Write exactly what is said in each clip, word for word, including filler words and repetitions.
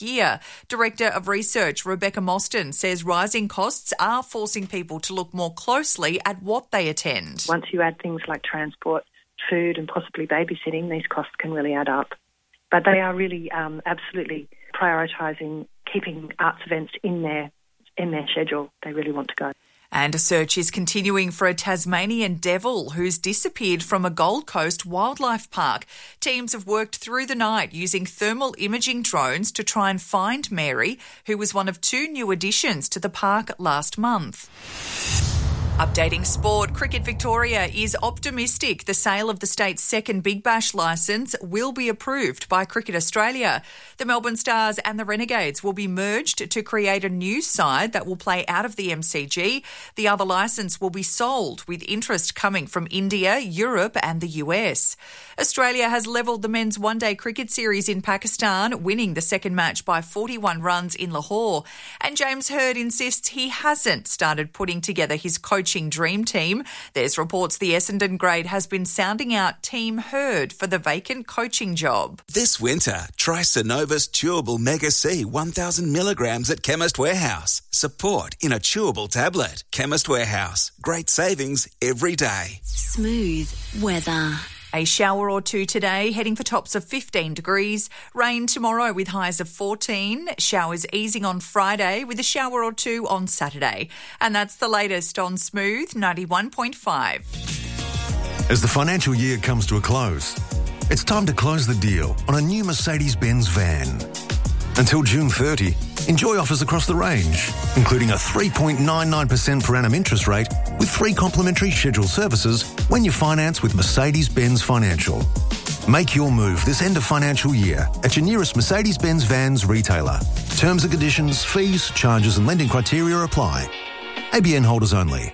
year. Director of Research Rebecca Mostyn says rising costs are forcing people to look more closely at what they attend. Once you add things like transport, food and possibly babysitting, these costs can really add up. But they are really um, absolutely prioritising keeping arts events in their in their schedule. They really want to go. And a search is continuing for a Tasmanian devil who's disappeared from a Gold Coast wildlife park. Teams have worked through the night using thermal imaging drones to try and find Mary, who was one of two new additions to the park last month. Updating sport, Cricket Victoria is optimistic the sale of the state's second Big Bash licence will be approved by Cricket Australia. The Melbourne Stars and the Renegades will be merged to create a new side that will play out of the M C G. The other licence will be sold, with interest coming from India, Europe and the U S. Australia has levelled the men's one-day cricket series in Pakistan, winning the second match by forty-one runs in Lahore. And James Hird insists he hasn't started putting together his coaching dream team. There's reports the Essendon grade has been sounding out Team Hird for the vacant coaching job. This winter, try Synova's Chewable Mega C one thousand milligrams at Chemist Warehouse. Support in a chewable tablet. Chemist Warehouse. Great savings every day. Smooth weather. A shower or two today, heading for tops of fifteen degrees. Rain tomorrow with highs of fourteen. Showers easing on Friday with a shower or two on Saturday. And that's the latest on Smooth ninety-one point five. As the financial year comes to a close, it's time to close the deal on a new Mercedes-Benz van. Until June thirtieth, enjoy offers across the range, including a three point nine nine percent per annum interest rate with free complimentary scheduled services when you finance with Mercedes-Benz Financial. Make your move this end of financial year at your nearest Mercedes-Benz Vans retailer. Terms and conditions, fees, charges and lending criteria apply. A B N holders only.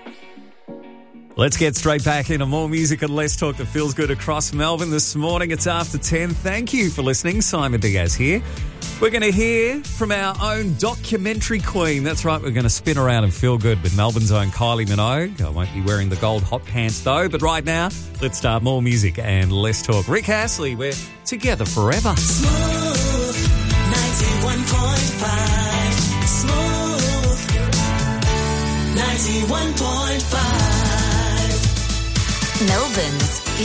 Let's get straight back into more music and less talk that feels good across Melbourne this morning. It's after ten. Thank you for listening. Simon Diaz here. We're going to hear from our own documentary queen. That's right, we're going to spin around and feel good with Melbourne's own Kylie Minogue. I won't be wearing the gold hot pants though, but right now, let's start more music and less talk. Rick Astley, we're together forever. Smooth ninety-one point five. Smooth ninety-one point five. Melbourne's